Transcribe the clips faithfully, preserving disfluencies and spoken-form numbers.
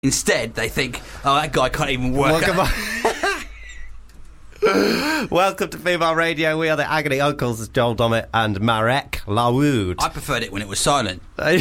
Instead, they think, oh, that guy can't even work. Welcome, Welcome to Female Radio. We are the Agony Uncles. It's Joel Dommett and Marek Lawood. I preferred it when it was silent. What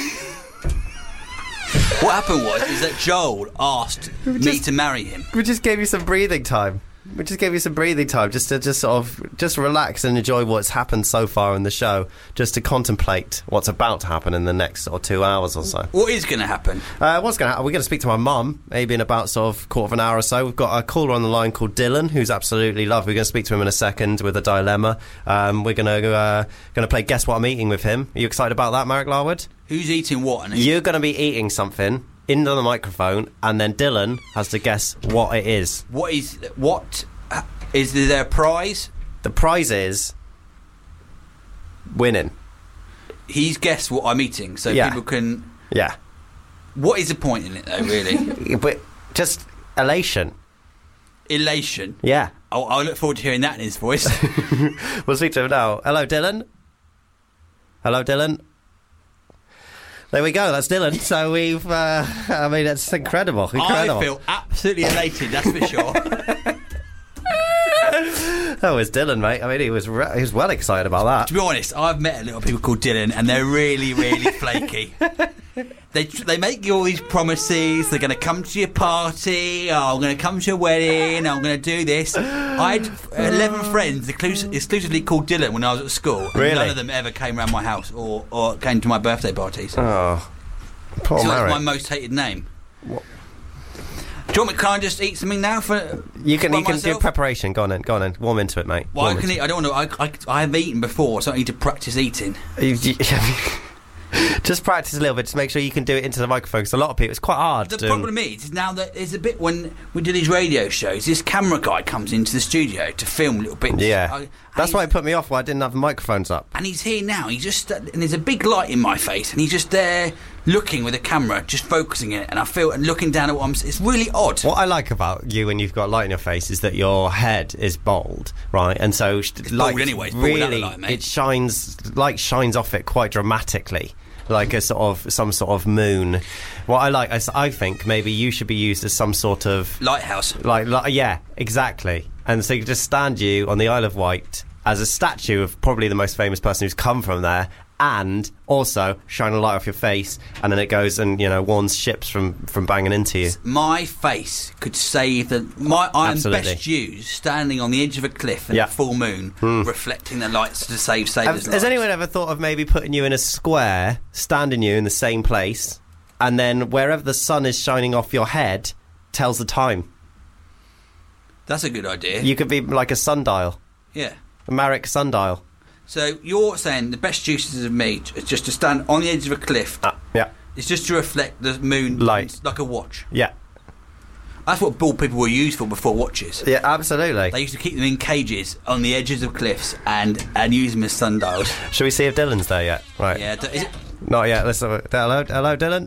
happened was is that Joel asked just, me to marry him. We just gave you some breathing time. We just gave you some breathing time just to just sort of just relax and enjoy what's happened so far in the show, just to contemplate what's about to happen in the next sort of two hours or so. What is going to happen? Uh, what's going to happen? We're going to speak to my mum, maybe in about sort of quarter of an hour or so. We've got a caller on the line called Dylan, who's absolutely lovely. We're going to speak to him in a second with a dilemma. Um, we're going to uh, going to play Guess What I'm Eating with him. Are you excited about that, Marek Larwood? Who's eating what? And You're going to be eating something into the microphone, and then Dylan has to guess what it is. What is what? Is there a prize? The prize is winning. He's guessed what I'm eating, so Yeah. people can... Yeah. What is the point in it, though, really? But just elation. Elation. Yeah. I'll, I'll look forward to hearing that in his voice. We'll speak to him now. Hello, Dylan. Hello, Dylan. There we go, that's Dylan. So we've... Uh, I mean, it's incredible. Incredible. I feel absolutely elated, that's for sure. That was Dylan, mate. I mean, he was re- he was well excited about that. To be honest, I've met a little people called Dylan, and they're really, really flaky. They they make you all these promises. They're going to come to your party. Oh, I'm going to come to your wedding. I'm going to do this. I had eleven friends exclus- exclusively called Dylan when I was at school. And Really? None of them ever came around my house or, or came to my birthday parties. Oh, poor So Marek. that's my most hated name. What? Do you want me? Can I just eat something now for? You can by you can myself? do preparation. Go on then, go on then. Warm into it, mate. Well, Warm I can into eat. I don't want to. I, I, I have eaten before, so I need to practice eating. it. You- you- Just practice a little bit to make sure you can do it into the microphone, because a lot of people, it's quite hard. The to, problem is, is now that there's a bit when we do these radio shows, this camera guy comes into the studio to film little bits. Yeah. I, That's why it put me off, why I didn't have the microphones up. And he's here now. He just and there's a big light in my face, and he's just there looking with a camera, just focusing it. And I feel and looking down at what I'm. It's really odd. What I like about you when you've got light in your face is that your head is bald, right? And so, it's bald anyway, it's bald out really, the light, mate. it shines, light shines off it quite dramatically. Like a sort of some sort of moon. What I like, is I think maybe you should be used as some sort of Lighthouse. like, like yeah, exactly. And so you could just stand you on the Isle of Wight as a statue of probably the most famous person who's come from there, and also shine a light off your face, and then it goes and, you know, warns ships from, from banging into you. My face could save the. My I'm Absolutely. best used standing on the edge of a cliff at Yeah. a full moon, reflecting the lights to save Have, sailors' lives. has anyone ever thought of maybe putting you in a square, standing you in the same place, and then wherever the sun is shining off your head tells the time? That's a good idea. You could be like a sundial, yeah. a Marek sundial. So you're saying the best uses of me is just to stand on the edge of a cliff. Ah, yeah, It's just to reflect the moon Light. like a watch. yeah, That's what bald people were used for before watches. yeah, absolutely. They used to keep them in cages on the edges of cliffs and, and use them as sundials. Shall we see if Dylan's there yet? Right. Yeah, d- is it, Not yet. Let's have a, hello, hello, Dylan.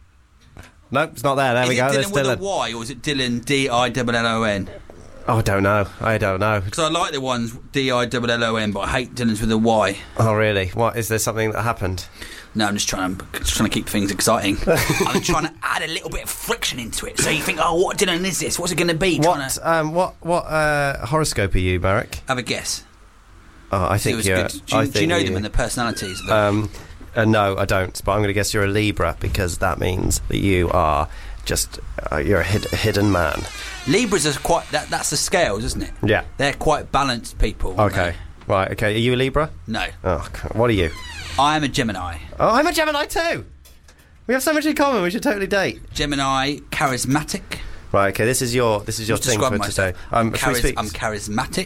Nope, it's not there. There is we it go. Dylan There's with Dylan. a Y or is it Dylan D I L L O N? Oh, I don't know. I don't know. Because I like the ones D I L L O N, but I hate Dylan's with a Y. Oh, really? What, is there something that happened? No, I'm just trying to just trying to keep things exciting. I'm trying to add a little bit of friction into it, so you think, oh, what Dylan is this? What's it going to be? Trying What, to um, what, what uh, horoscope are you, Marek? have a guess. Oh, I See think what's you're. good. Do, I you- think do you know you, them and the personalities? Of them? Um, uh, no, I don't. But I'm going to guess you're a Libra, because that means that you are just uh, you're a hid- hidden man. Libras are quite. That, that's the scales, isn't it? Yeah. They're quite balanced people. aren't Okay. Right. Okay. Are you a Libra? they? No, Oh, c- what are you? I am a Gemini. Oh, I'm a Gemini too. We have so much in common. We should totally date. Gemini, charismatic. Right. Okay. This is your this is your Just thing for describe today. myself. Um, I'm, should we charis- speak- I'm charismatic.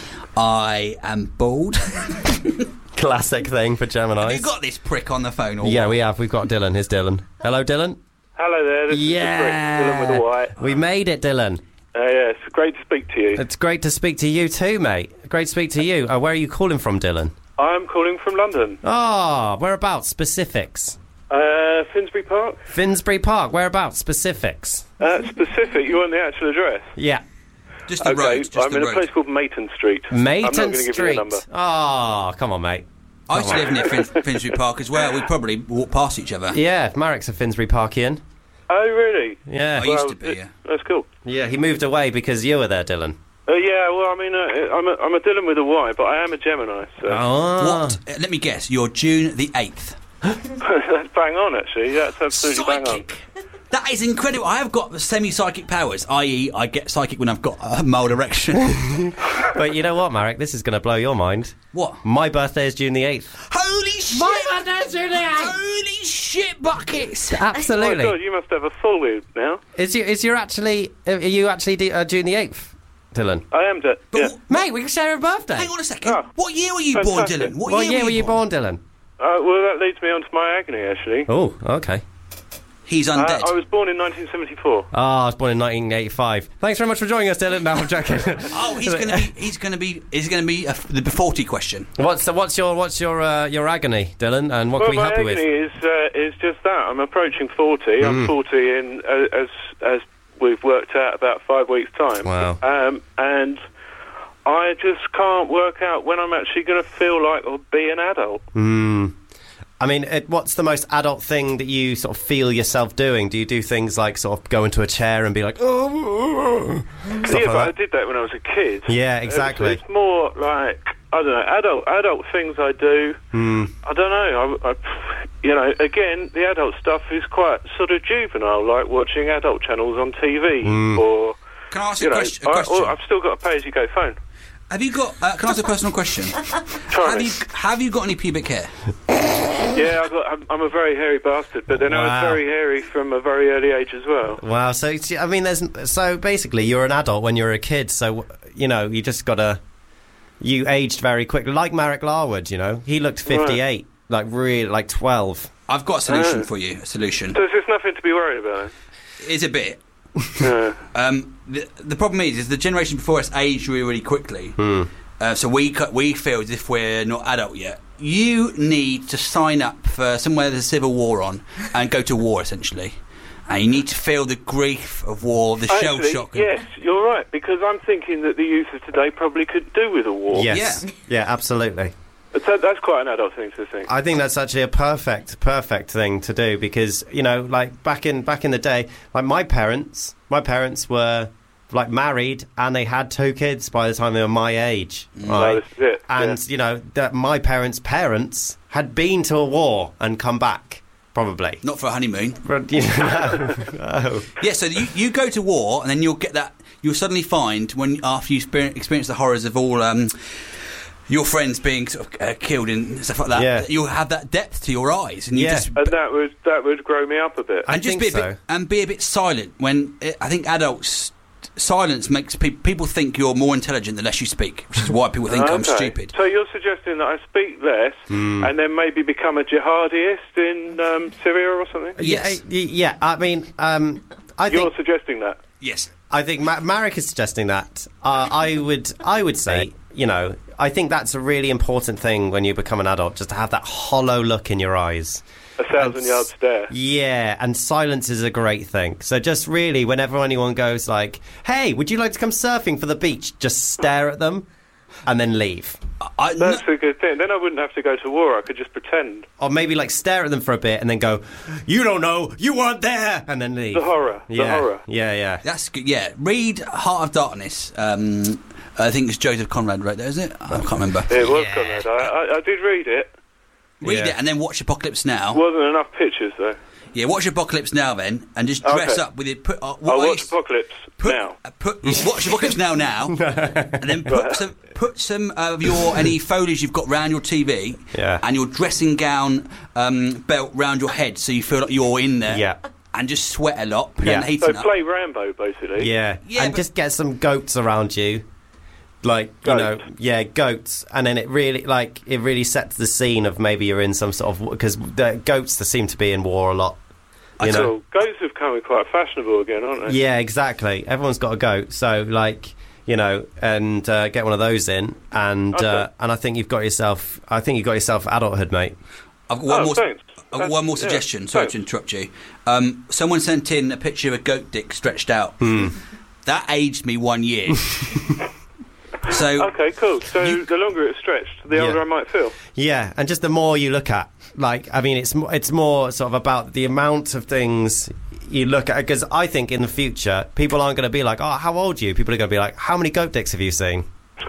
I am bald. Classic thing for Geminis. Have you got this prick on the phone? Or Yeah, what? we have. We've got Dylan. Here's Dylan. Hello, Dylan. Hello there, this Yeah. is Dylan with a Y. We made it, Dylan. Uh, yeah, it's great to speak to you. It's great to speak to you too, mate. Great to speak to you. Uh, where are you calling from, Dylan? I'm calling from London. Ah, whereabouts? Specifics. Uh, Finsbury Park. Finsbury Park. Whereabouts? Specifics. Uh, specific, you want the actual address? Yeah. Just the Okay, road. Just I'm the in a road. place called Mayton Street. I'm not Mayton going to give you Street. a number. Ah, come on, mate. I used to live near Fin- Finsbury Park as well. We'd probably walk past each other. Yeah, Marek's a Finsbury Parkian. Oh, really? Yeah. I used to be, yeah. That's cool. Yeah, he moved away because you were there, Dylan. Uh, yeah, well, I mean, uh, I'm, a, I'm a Dylan with a Y, but I am a Gemini, so... Oh. What? Uh, let me guess. You're June the eighth. That's bang on, actually. That's absolutely bang on. Psychic. That is incredible. I have got semi-psychic powers, that is, I get psychic when I've got a mild erection. But you know what, Marek? This is going to blow your mind. What? My birthday is June the eighth. Holy shit! My birthday's June the eighth! Holy shit buckets! Oh, Absolutely. my God, you must have a full week now. Is you is you actually are you actually de- uh, June the eighth, Dylan? I am, de- But yeah. w- Mate, we can share a birthday. Hang on a second. Oh. What year were you born, Fantastic. Dylan? What, What year were you born, Dylan? Uh, well, that leads me on to my agony, actually. Oh, okay. He's Uh, undead. I was born in nineteen seventy-four. Oh, I was born in nineteen eighty-five. Thanks very much for joining us, Dylan. No, I'm joking. Oh, he's going to be. He's going to be. He's going to be a, the forty question. What's so what's your what's your uh, your agony, Dylan, and what Well, can we my help you agony with? is uh, is just that. I'm approaching forty. Mm. I'm forty in uh, as as we've worked out about five weeks' time. Wow. Um, and I just can't work out when I'm actually going to feel like or be an adult. Hmm. I mean, it, what's the most adult thing that you sort of feel yourself doing? Do you do things like sort of go into a chair and be like, oh, stuff yeah, like but I that? did that when I was a kid. Yeah, exactly. It's, it's more like, I don't know, adult adult things I do. Hmm. I don't know. I, I, you know, again, the adult stuff is quite sort of juvenile, like watching adult channels on T V Hmm. or. Can I ask You you a, know, question? a I, question? or I've still got a pay-as-you-go phone. Have you got? Uh, can I ask a personal question? Try have me. you have you got any pubic hair? Yeah, I've got, I'm, I'm a very hairy bastard, but then I Wow. was very hairy from a very early age as well. Wow. So it's- I mean, there's so basically you're an adult when you're a kid. So you know you just gotta you aged very quickly, like Marek Larwood. You know, he looked fifty-eight, like really like twelve. I've got a solution Oh. for you. A solution. So there's nothing to be worried about. It's a bit. Yeah. Um, the, the problem is, is the generation before us aged really, really quickly. Hmm. Uh, so we cu- we feel as if we're not adult yet. You need to sign up for somewhere there's a civil war on and go to war essentially. And you need to feel the grief of war, the shell Actually, shock. yes, you're right, because I'm thinking that the youth of today probably could do with a war. Yes. Yeah. Yeah. Absolutely. But that, that's quite an adult thing to think. I think that's actually a perfect, perfect thing to do because you know, like back in back in the day, like my parents, my parents were like married and they had two kids by the time they were my age, right? No, this is it. And yeah. you know that my parents' parents had been to a war and come back, probably. Not for a honeymoon. But, you know, oh. Yeah, so you, you go to war and then you'll get that. You'll suddenly find when after you experience, experience the horrors of all. Um, your friends being sort of uh, killed and stuff like that. Yeah. You'll have that depth to your eyes, and you Yeah. just And that would that would grow me up a bit. I and just think be a so. bit and be a bit silent. When uh, I think adults silence makes people people think you're more intelligent the less you speak, which is why people think I'm Okay. stupid. So you're suggesting that I speak less Hmm. and then maybe become a jihadist in um, Syria or something? Yes. Yeah, yeah. I mean, um, I You're think suggesting that? Yes. I think Ma- Marek is suggesting that. Uh, I would, I would say, you know, I think that's a really important thing when you become an adult, just to have that hollow look in your eyes. A thousand And- yard stare. Yeah, and silence is a great thing. So just really, whenever anyone goes like, "Hey, would you like to come surfing for the beach?" Just stare at them, and then leave. I, That's no, a good thing. Then I wouldn't have to go to war. I could just pretend. Or maybe like stare at them for a bit, and then go, "You don't know, you weren't there," and then leave. The horror. The Yeah, horror. yeah, yeah. that's good. Yeah, read Heart of Darkness. Um, I think it's Joseph Conrad wrote that, is it? I can't remember. It was Yeah. Conrad. I, I, I did read it. Read Yeah. it and then watch Apocalypse Now. Wasn't enough pictures though. Yeah, watch Apocalypse Now then, and just dress Okay. up with it. Put uh, what I'll I watch used- Apocalypse Put, now. uh, put watch Apocalypse Now now, and then put Right. some put some of your any foliage you've got round your T V, Yeah. and your dressing gown um, belt round your head, so you feel like you're in there, Yeah. and just sweat a lot, put Yeah. the heating So up. play Rambo, basically. Yeah, Yeah, and but- just get some goats around you, like you know, Goats. yeah, goats, and then it really, like, it really sets the scene of maybe you're in some sort of because the goats they seem to be in war a lot, you know. Cool. Goats have become quite fashionable again, aren't they? Yeah, exactly. Everyone's got a goat, so like you know, and uh, get one of those in, and Okay. uh, and I think you've got yourself. I think you've got yourself adulthood, mate. I've got one Oh, more. thanks. I've got one more Yeah, suggestion. Sorry thanks. to interrupt you. Um, someone sent in a picture of a goat dick stretched out. Hmm. That aged me one year. so Okay, cool. So You- the longer it's stretched, the Yeah. older I might feel. Yeah, and just the more you look at, like, I mean, it's mo- it's more sort of about the amount of things you look at, because I think in the future people aren't going to be like, oh, how old are you? People are going to be like, how many goat dicks have you seen?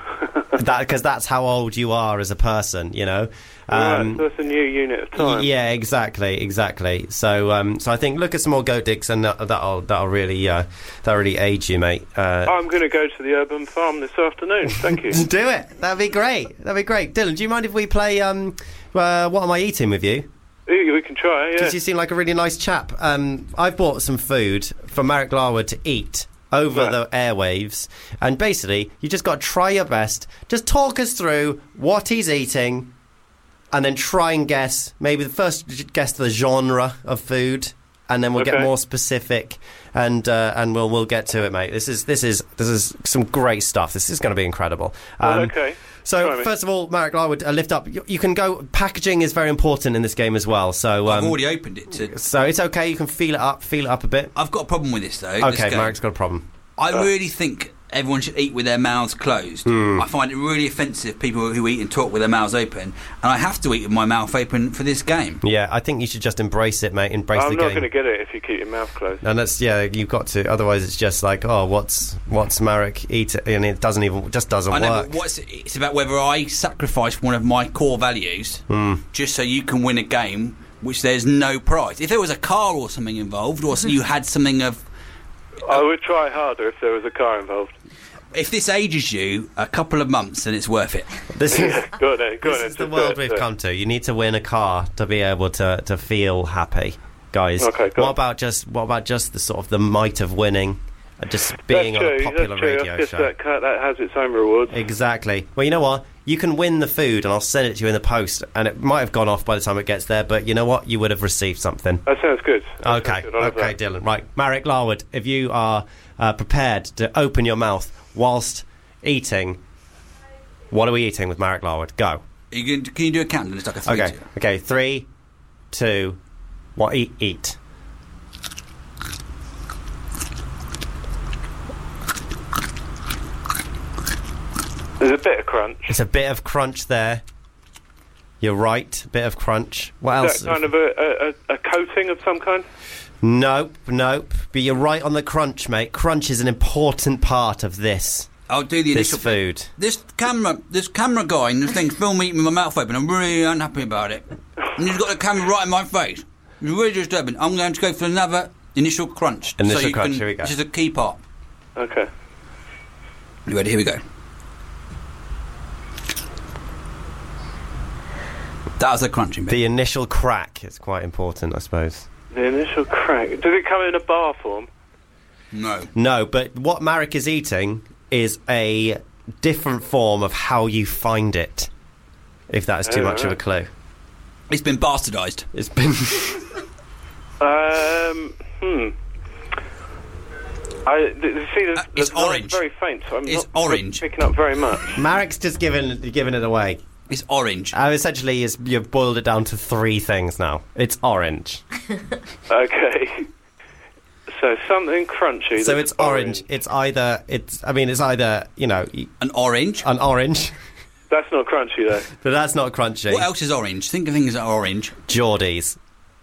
that because that's how old you are as a person, you know. Um, right, so it's a new unit of time. Yeah, exactly, exactly. So, um, so I think look at some more goat dicks, and that, that'll that'll really uh, that'll really age you, mate. Uh, I'm going to go to the urban farm this afternoon. Thank you. Do it. That'd be great. That'd be great. Dylan, do you mind if we play um, uh, What Am I Eating with you? Yeah, we can try. Yeah. Because you seem like a really nice chap. Um, I've bought some food for Marek Larwood to eat over Right. the airwaves, and basically you just got to try your best. Just talk us through what he's eating, and then try and guess, maybe the first guess the genre of food, and then we'll get Okay. more specific, and uh, and we'll we'll get to it, mate. This is this is this is some great stuff. This is going to be incredible. Well, Um, okay. So Try me. first of all, Marek Larwood, uh, lift up. You, you can go. Packaging is very important in this game as well. So I've um, already opened it. To, so it's okay. You can feel it up. Feel it up a bit. I've got a problem with this though. this Okay, game. Marek's got a problem. I really think everyone should eat with their mouths closed. Hmm. I find it really offensive, people who eat and talk with their mouths open, and I have to eat with my mouth open for this game. Yeah, I think you should just embrace it, mate. Embrace I'm the not game. going to get it if you keep your mouth closed. And that's yeah, you've got to. Otherwise, it's just like, oh, what's what's Marek eat? And it doesn't even just doesn't I know, work. but what's, it's about whether I sacrifice one of my core values Hmm. just so you can win a game, which there's no prize. If there was a car or something involved, or so you had something of... I would try harder if there was a car involved. If this ages you a couple of months, then it's worth it. This is Go on then, go on this then. is the just world do it, we've do it. come to. You need to win a car to be able to to feel happy, guys. Okay, go what on. about just what about just the sort of the might of winning, uh, just being That's on a true, popular that's true. radio That's show? just that, that has its own rewards. Exactly. Well, you know what? You can win the food, and I'll send it to you in the post. And it might have gone off by the time it gets there, but you know what? You would have received something. That sounds good. That Okay, sounds good. I love okay, that. Dylan. Right, Marek Larwood, if you are uh, prepared to open your mouth whilst eating, what are we eating with Marek Larwood? Go. You can, can you do a countdown? It's like a three, Okay, two. okay. Three, two, what? Eat, eat. There's a bit of crunch. It's a bit of crunch there. You're right, bit of crunch. What Is else? that kind of a, a, a coating of some kind? Nope, nope. But you're right on the crunch, mate. Crunch is an important part of this I'll do the this initial... food. This camera, this camera guy in this thing filmed me eating with my mouth open. I'm really unhappy about it. And he's got the camera right in my face. It's really disturbing. I'm going to go for another initial crunch. Initial so you crunch, can, here we go. This is a key part. Okay. You ready? Here we go. That was a crunching bit. The initial crack is quite important, I suppose. The initial crack. Does it come in a bar form? No. No, but what Marek is eating is a different form of how you find it. If that is too Oh, much of a right. clue. It's been bastardised. It's been... Um, hmm. I th- th- see. The, Uh, it's the light's orange. very faint. So I'm It's not orange. picking up very much. Marek's just given given it away. It's orange. Uh, essentially, is you've boiled it down to three things now. It's orange. Okay. So something crunchy. So that's it's orange. It's either it's. I mean, it's either you know y- An orange. an orange, That's not crunchy though. but that's not crunchy. What else is orange? Think of things that are orange. Geordies.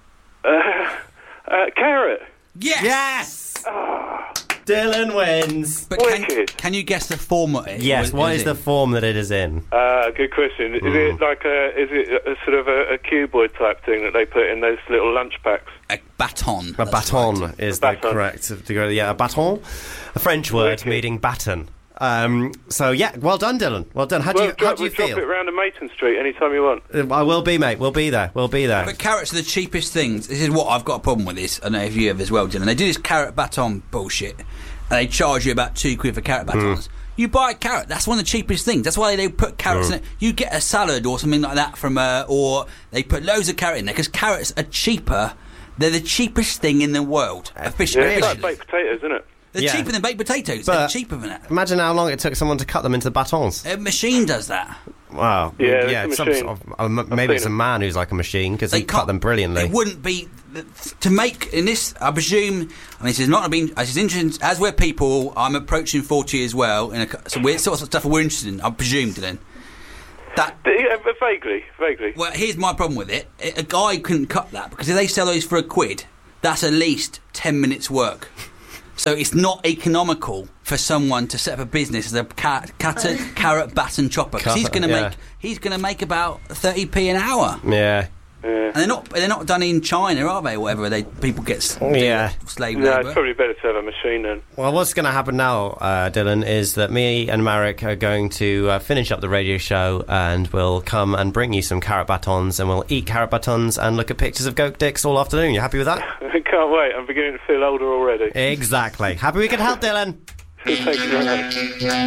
Uh, carrot. Yes! Yes. Dylan wins. But can, Wicked. can you guess the form of it? Yes. What is it? the form that it is in? Uh, good question. Is it like a? Is it a, sort of a, a cuboid type thing that they put in those little lunch packs? A baton. A That's baton right. is A the baton. correct. To go, yeah, a baton, a French word Wicked. meaning baton. Um, so yeah, well done, Dylan. Well done. How do Well, you how drop, do you we'll drop feel? it round to Mayton Street anytime you want. Uh, I will be, mate. We'll be there. We'll be there. But carrots are the cheapest things. This is what I've got a problem with this. I don't know if you have as well, Dylan. They do this carrot baton bullshit, and they charge you about two quid for carrot batons. Hmm. You buy a carrot. That's one of the cheapest things. That's why they put carrots in it. You get a salad or something like that from, uh, or they put loads of carrot in there because carrots are cheaper. They're the cheapest thing in the world. Officially, Yeah, it's like officially. baked potatoes, isn't it? They're Yeah. cheaper than baked potatoes. But- They're cheaper than that. Imagine how long it took someone to cut them into batons. A machine does that. Wow. Yeah, it's a it's some machine. sort of, uh, m- maybe seen it's a it. man who's like a machine because They he cut can't- them brilliantly. It wouldn't be to make in this. I presume. I mean, this is not been. This is interesting. As we're people, I'm approaching forty as well. In a, so weird sorts of stuff we're interested in. I presume, then. That. Yeah, but vaguely, vaguely. Well, here's my problem with it. A guy couldn't cut that because if they sell those for a quid, that's at least ten minutes work. So it's not economical for someone to set up a business as a car- carrot, carrot baton chopper, because he's going to Yeah. make he's going to make about thirty p an hour. Yeah. Yeah. And they're not they're not done in China, are they? Or whatever they people get s- Yeah. slave No, labour. it's probably better to have a machine then. Well, what's going to happen now, uh, Dylan, is that me and Marek are going to uh, finish up the radio show, and we'll come and bring you some carrot batons, and we'll eat carrot batons and look at pictures of goat dicks all afternoon. You happy with that? I can't wait. I'm beginning to feel older already. Exactly. Happy we could help, Dylan. Thank you very much.